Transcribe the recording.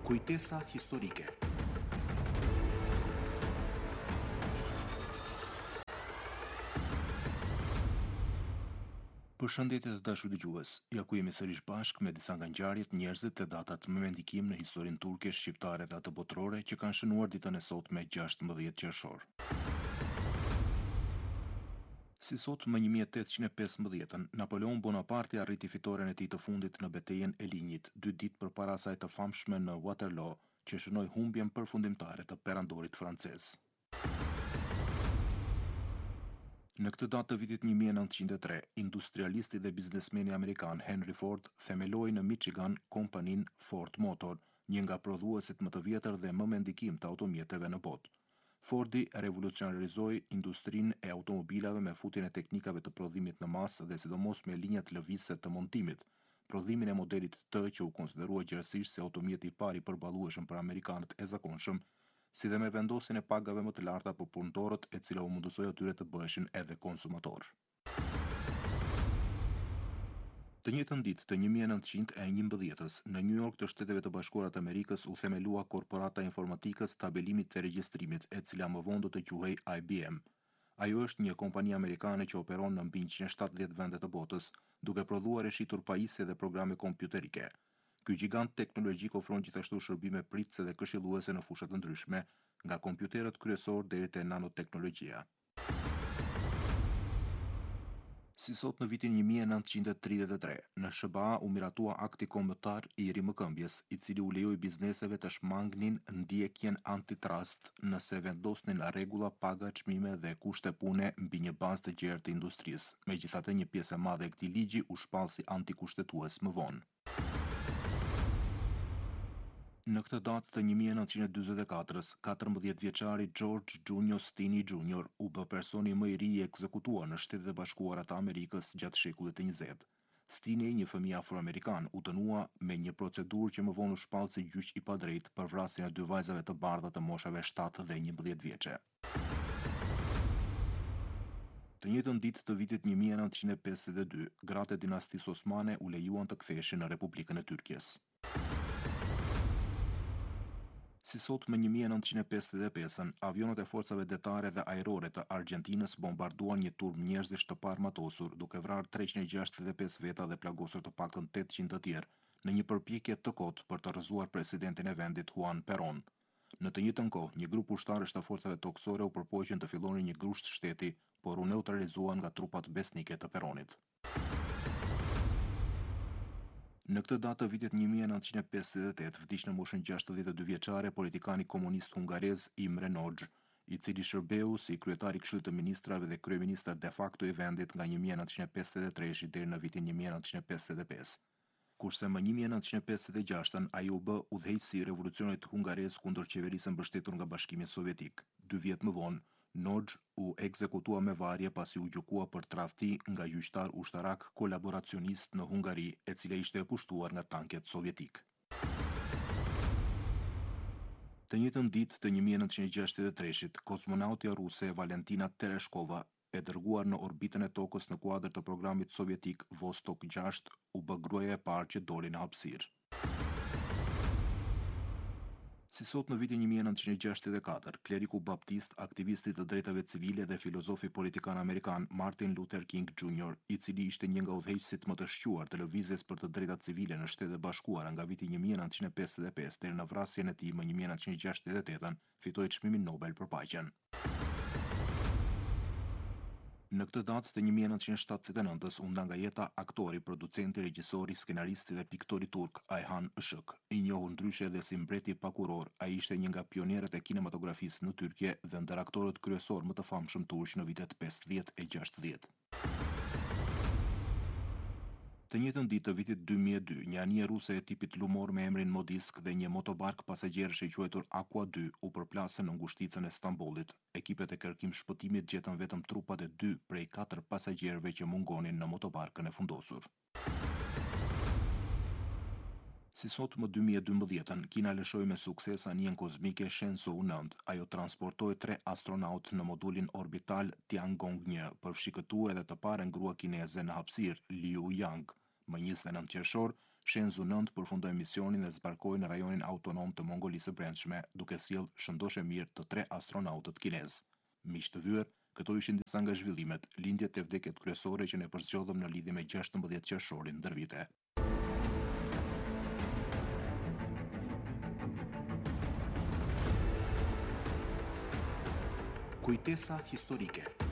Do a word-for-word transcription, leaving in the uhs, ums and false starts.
Kujtesa historike. Përshëndetje të dashur dëgjues. Ja ku jemi sërish bashk me disa nga ngjarjet, njerëzit e datat më me ndikim në historinë turke, shqiptare dhe atë botërore që kanë shënuar ditën e sotme gjashtëmbëdhjetë qershor. Si sot më një mijë e tetëqind e pesëmbëdhjetë, Napoleon Bonaparte arriti fitoren e tij të fundit në betejën e Linjit, dy ditë përpara asaj të famshme në Waterloo, që shënoi humbjen përfundimtare të perandorit francez. Në këtë datë të vitit një mijë e nëntëqind e tre, industrialisti dhe biznesmeni amerikan Henry Ford themeloi në Michigan kompaninë Ford Motor, një nga prodhuesit më të vjetër dhe më me ndikim të automjeteve në botë. Fordi revolucionarizoi industrinë e automobilave me futjen e teknikave të prodhimit në masë dhe sidomos me linjat lëvizëse të montimit, prodhimin e modelit T që u konsiderua gjerësisht si automjeti i parë i përballueshëm për amerikanët e zakonshëm, si dhe me vendosjen e pagave më të larta për punëtorët, e cila u mundësoi atyre të bëheshin edhe konsumator. Të njëjtën ditë të një mijë e nëntëqind e njëmbëdhjetës, në New York të Shteteve të Bashkuara të Amerikës u themelua korporata informatikës tabelimit të regjistrimit, e cila më vonë do të quhej I B M. Ajo është një kompani amerikane që operon në mbi njëqind e shtatëdhjetë vende të botës, duke prodhuar e shitur pajisje dhe programe kompjuterike. Ky gjigant teknologjik ofron gjithashtu shërbime pritëse dhe këshilluese në fusha të ndryshme, nga kompjuterët kryesor deri te nanoteknologjia. Si sot në vitin një mijë e nëntëqind e tridhjetë e tre, në S B A u miratua akti kombëtar i rimëkëmbjes, i cili u lejoi bizneseve të shmangnin ndjekjen antitrust nëse vendosnin rregulla, paga, çmime dhe kushte pune mbi një bazë të gjerë të industrisë. Megjithatë, një pjesë e madhe e këtij ligji u shpall si antikushtetues më vonë. Në këtë datë të një mijë e nëntëqind e dyzet e katër, katërmbëdhjetë vjeçari George Junior Stinney Junior u bë personi më i ri i ekzekutuar në Shtetet e Bashkuara të Amerikës gjatë shekullit të njëzet. Stinney, një fëmijë afroamerikan, u dënua me një procedurë që më vonë u shpall si gjyq i padrejtë për vrasjen e dy vajzave të bardha të moshave shtatë dhe njëmbëdhjetë vjeçe. Të njëjtën ditë të vitit një mijë e nëntëqind e pesëdhjetë e dy, gratë e dinastisë osmane u lejuan të ktheheshin në Republikën e Tyrkisë. Si sot më një mijë e nëntëqind e pesëdhjetë e pesë, avionët e forcave detare dhe ajrore të Argjentinës bombarduan një turm njerëzish të paarmatosur, duke vrarë treqind e gjashtëdhjetë e pesë veta dhe plagosur të paktën tetëqind të tjerë, në një përpjekje të kotë për të rrëzuar presidentin e vendit Juan Perón. Në të njëjtën kohë, një grup ushtarësh të forcave toksore u përpoqën të fillonin një grusht shteti, por u neutralizuan nga trupat besnike të Peronit. Në këtë datë të vitit një mijë e nëntëqind e pesëdhjetë e tetë vdiq në moshën gjashtëdhjetë e dy vjeçare politikani komunist hungarez Imre Nagy, i cili shërbeu si kryetari i Këshillit të Ministrave dhe kryeministër de facto i vendit nga një mijë e nëntëqind e pesëdhjetë e tre deri në vitin një mijë e nëntëqind e pesëdhjetë e pesë. Kurse më një mijë e nëntëqind e pesëdhjetë e gjashtë ai u bë udhëheqësi i revolucionit hungarez kundër qeverisë mbështetur nga Bashkimi Sovjetik. Dy vjet më vonë, Nagy u ekzekutua me varje pasi u gjykua për tradhti nga gjyqtar ushtarak kolaboracionist në Hungari, e cila ishte e pushtuar nga tanket sovjetik. Të njëjtën ditë të një mijë e nëntëqind e gjashtëdhjetë e tre, kozmonautja ruse Valentina Tereshkova, e dërguar në orbitën e tokës në kuadër të programit sovjetik Vostok gjashtë, u bë gruaja e parë që doli në hapësirë. Si sot në vitin një mijë e nëntëqind e gjashtëdhjetë e katër, kleriku baptist, aktivisti të drejtave civile dhe filozofi politikan amerikan Martin Luther King Junior, i cili ishte një nga udhëheqësit më të shquar të lëvizjes për të drejtat civile në Shtetet e Bashkuara nga viti një mijë e nëntëqind e pesëdhjetë e pesë deri në vrasjen e tij më një mijë e nëntëqind e gjashtëdhjetë e tetë, fitoi çmimin Nobel për paqen. Në këtë datë të një mijë e nëntëqind e shtatëdhjetë e nëntës u nda nga jeta aktori, producenti, regjisori, skenaristi dhe piktori turk Ayhan Ishak, i njohur ndryshe edhe si mbreti pakuror. Ai ishte një nga pionierët e kinematografisë në Tyrkje dhe ndër aktorët kryesor më të famshëm turq në vitet pesëdhjetë e gjashtëdhjetë. Të njëjtën ditë të vitit dy mijë e dy, një anije ruse e tipit lumor me emrin Modisk dhe një motobark pasagjerësh i quajtur Aqua dy u përplasën në ngushticën e Stambollit. Ekipet e kërkim shpëtimit gjetën vetëm trupat e dy prej katër pasagjerëve që mungonin në motobarkën e fundosur. Si sot më dy mijë e dymbëdhjetë, Kina lëshoi me sukses anijen kozmike Shenzhou nëntë. Ajo transportoi tre astronautë në modulin orbital Tiangong një, përfshikëtuar edhe të parën grua kineze në hapësirë, Liu Yang. Më njëzet e nëntë qershor, Shenzhou nënt përfundoi misionin dhe zbarkoi në rajonin autonom të Mongolisë së Brendshme, duke sjellë shëndoshë mirë të tre astronautët kinez. Miq të vyer, këto ishin disa nga zhvillimet, lindjet e vdekjet kryesore që ne përzgjodhëm në lidhje me gjashtëmbëdhjetë qershorin ndër vite. Kujtesa historike.